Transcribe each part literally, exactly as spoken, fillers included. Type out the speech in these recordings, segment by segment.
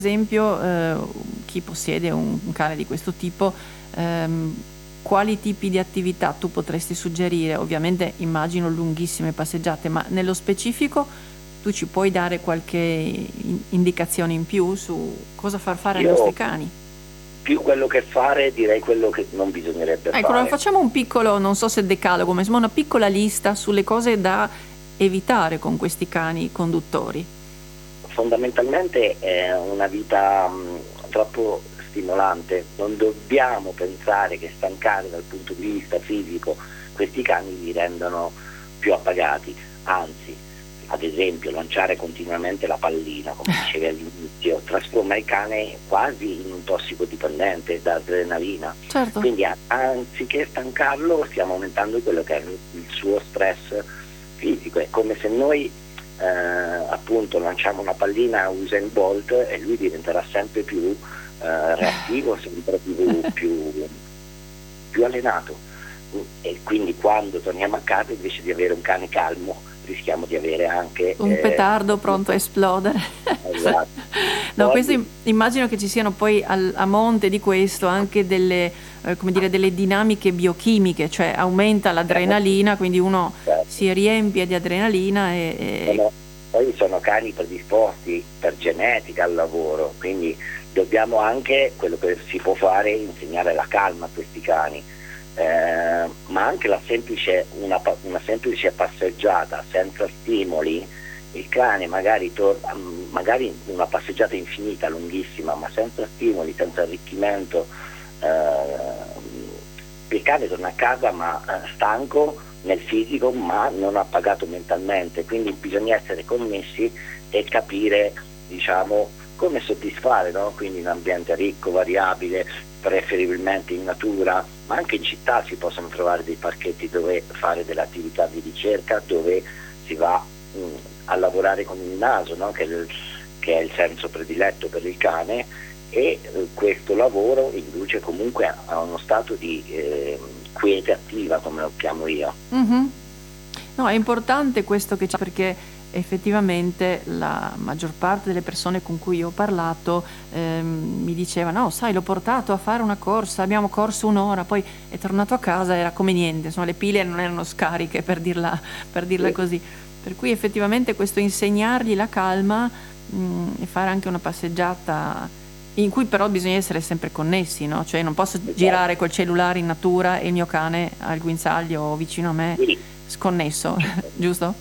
esempio, eh, chi possiede un, un cane di questo tipo, ehm, quali tipi di attività tu potresti suggerire? Ovviamente immagino lunghissime passeggiate, ma nello specifico tu ci puoi dare qualche in- indicazione in più su cosa far fare ai nostri Io cani? più quello che fare direi quello che non bisognerebbe Ecco, allora fare. facciamo un piccolo, non so se decalogo, ma insomma una piccola lista sulle cose da evitare con questi cani conduttori. Fondamentalmente è una vita mh, troppo stimolante, non dobbiamo pensare che stancare dal punto di vista fisico questi cani li rendono più appagati, anzi, ad esempio lanciare continuamente la pallina, come dicevi all'inizio, trasforma il cane quasi in un tossicodipendente da adrenalina, Certo. quindi a- anziché stancarlo stiamo aumentando quello che è il suo stress fisico, è come se noi eh, appunto lanciamo una pallina a Usain Bolt e lui diventerà sempre più eh, reattivo, sempre più, più, più allenato, e quindi quando torniamo a casa invece di avere un cane calmo rischiamo di avere anche Un eh, petardo pronto a esplodere. esatto. No, questo Poi im- immagino che ci siano poi al- a monte di questo anche delle, eh, come dire, delle dinamiche biochimiche, cioè aumenta l'adrenalina, quindi uno certo, si riempie di adrenalina e, e- sono, poi sono cani predisposti per genetica al lavoro, quindi dobbiamo anche, quello che si può fare, insegnare la calma a questi cani, eh, ma anche la semplice, una, pa- una semplice passeggiata senza stimoli, il cane magari, tor- magari una passeggiata infinita, lunghissima, ma senza stimoli, senza arricchimento, eh, il cane torna a casa ma eh, stanco nel fisico ma non appagato mentalmente, quindi bisogna essere connessi e capire, diciamo, come soddisfare, no? Quindi in un ambiente ricco, variabile, preferibilmente in natura, ma anche in città si possono trovare dei parchetti dove fare delle attività di ricerca, dove si va mh, a lavorare con il naso, no? che, è il, che è il senso prediletto per il cane, e eh, questo lavoro induce comunque a, a uno stato di eh, quiete attiva, come lo chiamo io. Mhm. No, è importante questo che c'è perché effettivamente la maggior parte delle persone con cui io ho parlato ehm, mi diceva no, sai, l'ho portato a fare una corsa, abbiamo corso un'ora, poi è tornato a casa, era come niente, insomma le pile non erano scariche per dirla, per dirla Sì, così. Per cui effettivamente questo insegnargli la calma mh, e fare anche una passeggiata in cui però bisogna essere sempre connessi, no? Cioè non posso esatto. girare col cellulare in natura e il mio cane al guinzaglio vicino a me Sì, sconnesso, giusto?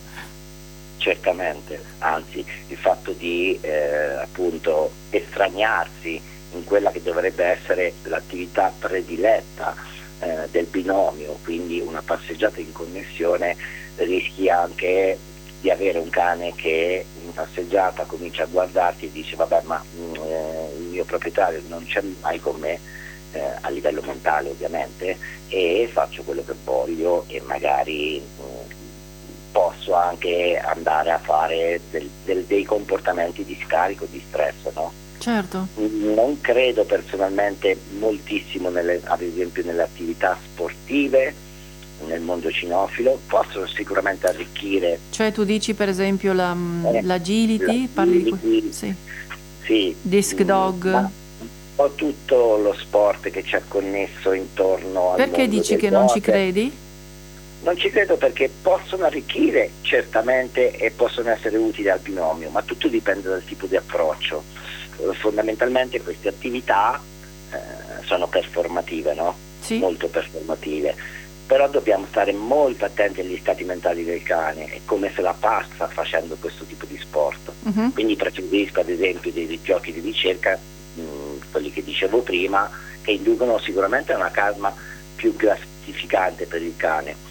certamente, anzi il fatto di eh, appunto estraniarsi in quella che dovrebbe essere l'attività prediletta eh, del binomio, quindi una passeggiata in connessione, rischi anche di avere un cane che in passeggiata comincia a guardarti e dice vabbè ma mh, eh, il mio proprietario non c'è mai con me, eh, a livello mentale ovviamente, e faccio quello che voglio e magari mh, posso anche andare a fare del- del- dei comportamenti di scarico, di stress, no? Certo. Non credo personalmente moltissimo nelle, ad esempio nelle attività sportive, nel mondo cinofilo, possono sicuramente arricchire Cioè tu dici per esempio la, mm, eh, l'agility, parli di que- l'agility, sì. sì, Disc mh, dog. ma un po' tutto lo sport che ci ha connesso intorno al Perché mondo dici del che non ci water. credi? Non ci credo perché possono arricchire certamente e possono essere utili al binomio, ma tutto dipende dal tipo di approccio. Eh, Fondamentalmente queste attività eh, sono performative, no? Sì. Molto performative, però dobbiamo stare molto attenti agli stati mentali del cane e come se la passa facendo questo tipo di sport. Mhm. Quindi preferisco ad esempio dei giochi di ricerca, mh, quelli che dicevo prima, che inducono sicuramente a una calma più gratificante per il cane.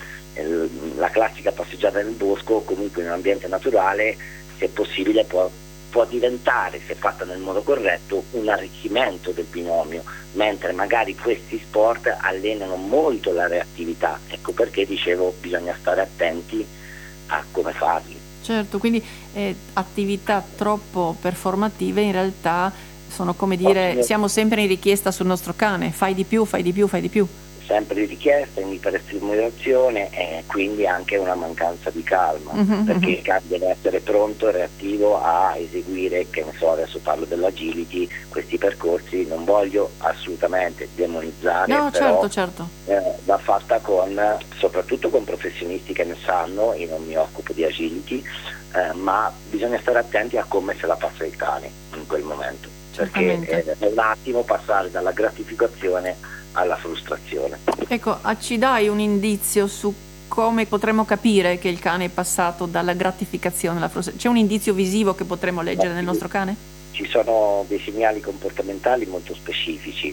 La classica passeggiata nel bosco o comunque in un ambiente naturale, se possibile, può, può diventare, se fatta nel modo corretto, un arricchimento del binomio, mentre magari questi sport allenano molto la reattività. Ecco perché dicevo bisogna stare attenti a come farli. Certo, quindi eh, attività troppo performative in realtà sono come dire, Possono siamo sempre in richiesta sul nostro cane, fai di più, fai di più, fai di più. sempre di richiesta, in iperestimolazione e quindi anche una mancanza di calma, Mhm, perché mhm. il cane deve essere pronto e reattivo a eseguire, che ne so, adesso parlo dell'agility, questi percorsi. Non voglio assolutamente demonizzare, No, però certo, certo. eh, va fatta con, soprattutto con professionisti che ne sanno. Io non mi occupo di agility, eh, ma bisogna stare attenti a come se la passa il cane in quel momento, perché Certamente. eh, è un attimo passare dalla gratificazione alla frustrazione. Ecco, ah, ci dai un indizio su come potremmo capire che il cane è passato dalla gratificazione alla frustrazione? C'è un indizio visivo che potremmo leggere nel nostro cane? Ci sono dei segnali comportamentali molto specifici,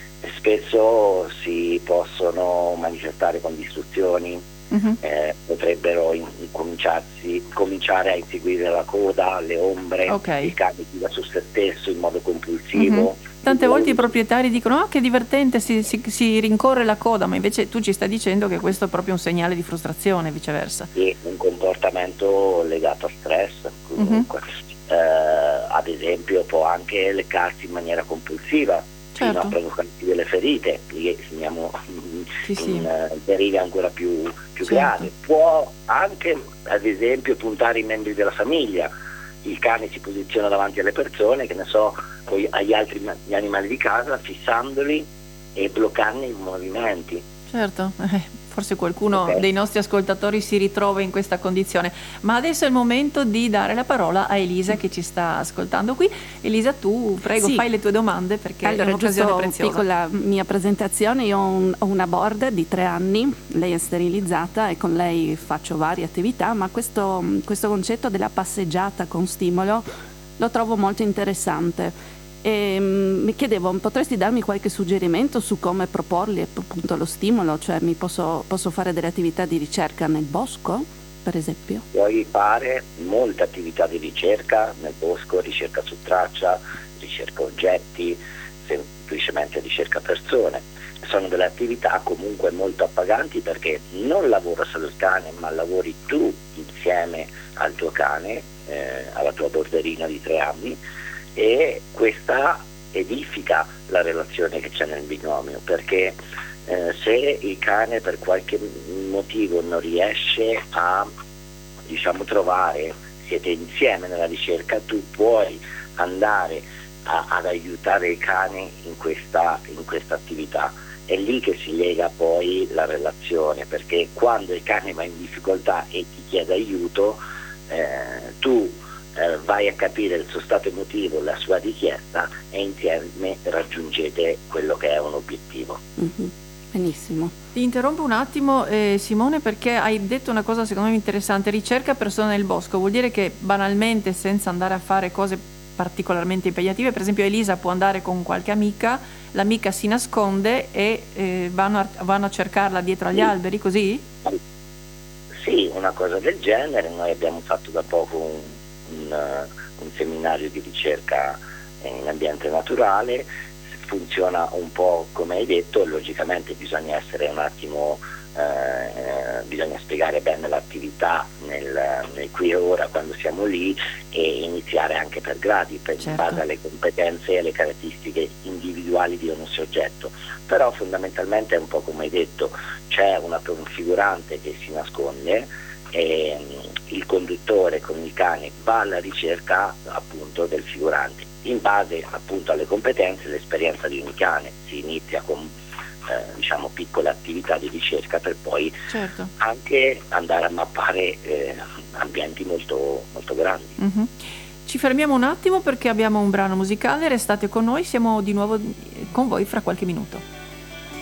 spesso si possono manifestare con distruzioni, Mhm. eh, potrebbero in- incominciarsi- cominciare a inseguire la coda, le ombre, Ok. il cane tira su se stesso in modo Mhm. compulsivo. Tante volte i proprietari dicono: "Ah, che divertente, si, si- si rincorre la coda", ma invece tu ci stai dicendo che questo è proprio un segnale di frustrazione, viceversa. E un comportamento legato a stress Mhm. comunque. Eh, ad esempio può anche leccarsi in maniera compulsiva fino a Certo. provocarsi delle ferite, lì siamo Sì, sì, in eh, derive ancora più, più certo. gravi. Può anche, ad esempio, puntare i membri della famiglia. Il cane si posiziona davanti alle persone, che ne so, poi agli altri ma- gli animali di casa, fissandoli e bloccarne i movimenti. Certo, eh, forse qualcuno Ok? dei nostri ascoltatori si ritrova in questa condizione. Ma adesso è il momento di dare la parola a Elisa che ci sta ascoltando qui. Elisa, tu prego, Sì. fai le tue domande perché è Allora, un'occasione giusto preziosa. piccola mia presentazione, io ho, un- ho una border di tre anni, lei è sterilizzata e con lei faccio varie attività, ma questo, questo concetto della passeggiata con stimolo lo trovo molto interessante. E mm, mi chiedevo, potresti darmi qualche suggerimento su come proporgli appunto lo stimolo? Cioè mi posso, posso fare delle attività di ricerca nel bosco, per esempio? Puoi fare molte attività di ricerca nel bosco, ricerca su traccia, ricerca oggetti, semplicemente ricerca persone. Sono delle attività comunque molto appaganti, perché non lavora solo il cane, ma lavori tu insieme al tuo cane, eh, alla tua borderina di tre anni, e questa edifica la relazione che c'è nel binomio, perché eh, se il cane per qualche motivo non riesce a, diciamo, trovare, siete insieme nella ricerca, tu puoi andare a, ad aiutare il cane in questa, in questa attività. È lì che si lega poi la relazione, perché quando il cane va in difficoltà e ti chiede aiuto, eh, tu eh, vai a capire il suo stato emotivo, la sua richiesta, e insieme raggiungete quello che è un obiettivo. Mhm. Benissimo. Ti interrompo un attimo, eh, Simone, perché hai detto una cosa secondo me interessante: ricerca persone nel bosco. Vuol dire che banalmente, senza andare a fare cose particolarmente impegnative, per esempio Elisa può andare con qualche amica, l'amica si nasconde e eh, vanno, a, vanno a cercarla dietro agli alberi, così? Sì, una cosa del genere. Noi abbiamo fatto da poco un, un, uh, un seminario di ricerca in ambiente naturale. Funziona un po' come hai detto, logicamente bisogna essere un attimo, eh, bisogna spiegare bene l'attività nel, nel qui e ora quando siamo lì, e iniziare anche per gradi, per, Certo. in base alle competenze e alle caratteristiche individuali di ogni soggetto. Però fondamentalmente è un po' come hai detto, c'è una configurante che si nasconde e um, il conduttore con il cane va alla ricerca appunto del figurante. In base appunto alle competenze e all'esperienza di ogni cane si inizia con eh, diciamo piccole attività di ricerca, per poi Certo. anche andare a mappare eh, ambienti molto, molto grandi. Mhm. Ci fermiamo un attimo perché abbiamo un brano musicale, restate con noi, siamo di nuovo con voi fra qualche minuto.